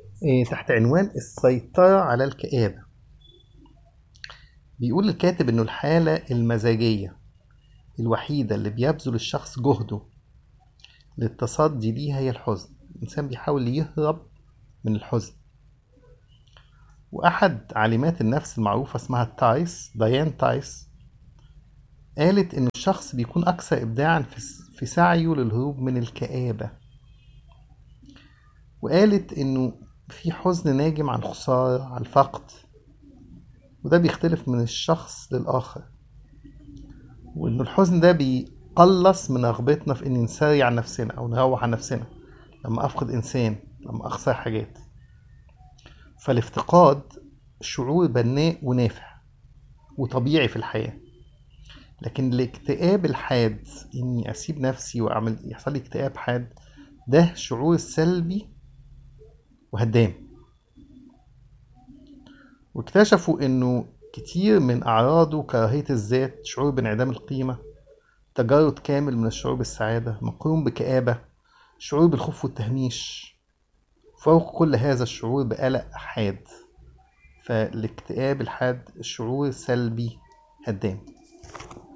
تحت عنوان السيطرة على الكآبة. بيقول الكاتب إنه الحالة المزاجية الوحيدة اللي بيبذل الشخص جهده للتصدي ليها هي الحزن. الإنسان بيحاول يهرب من الحزن. وأحد عالمات النفس المعروفة اسمها ديان تايس قالت إن الشخص بيكون أكثر إبداعا في سعيه للهروب من الكآبة. وقالت إنه في حزن ناجم عن خسارة، عن فقد، وده بيختلف من الشخص للآخر، وإنه الحزن ده بيقلص من رغبتنا في إن نسري عن نفسنا أو نروح عن نفسنا لما أفقد إنسان، لما أخسر حاجات. فالافتقاد شعور بناء ونافع وطبيعي في الحياة، لكن الاكتئاب الحاد، إني أسيب نفسي وأعمل يحصل لي اكتئاب حاد، ده شعور سلبي وهدام. واكتشفوا إنه كتير من أعراضه كراهية الذات، شعور بانعدام القيمة، تجرد كامل من الشعور بالسعادة مقرون بكآبة، شعور بالخوف والتهميش، فوق كل هذا الشعور بقلق حاد. فالاكتئاب الحاد شعور سلبي هدام.